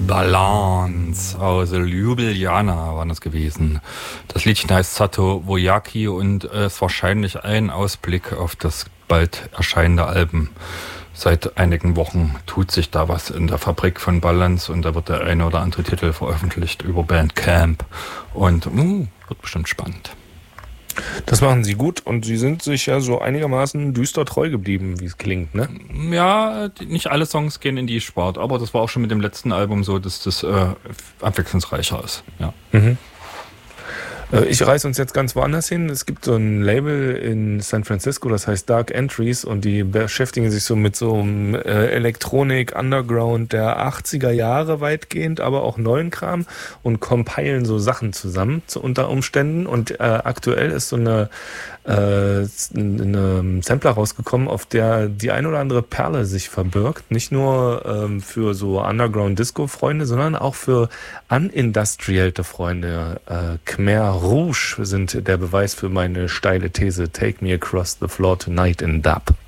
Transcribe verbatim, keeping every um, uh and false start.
Balance aus Ljubljana war das gewesen. Das Liedchen heißt Sato Vojaki und ist wahrscheinlich ein Ausblick auf das bald erscheinende Album. Seit einigen Wochen tut sich da was in der Fabrik von Balance und da wird der eine oder andere Titel veröffentlicht über Bandcamp und uh, wird bestimmt spannend. Das machen sie gut und sie sind sich ja so einigermaßen düster treu geblieben, wie es klingt, ne? Ja, nicht alle Songs gehen in die Sparte, aber das war auch schon mit dem letzten Album so, dass das äh, abwechslungsreicher ist. Ja. Mhm. Ich reiße uns jetzt ganz woanders hin. Es gibt so ein Label in San Francisco, das heißt Dark Entries und die beschäftigen sich so mit so einem äh, Elektronik, Underground der achtziger Jahre weitgehend, aber auch neuen Kram und compilen so Sachen zusammen zu, unter Umständen und äh, aktuell ist so eine, äh, eine Sampler rausgekommen, auf der die ein oder andere Perle sich verbirgt. Nicht nur ähm, für so Underground-Disco-Freunde, sondern auch für unindustrialte Freunde. Äh, Khmer Rouge sind der Beweis für meine steile These. Take me across the floor tonight in Dub.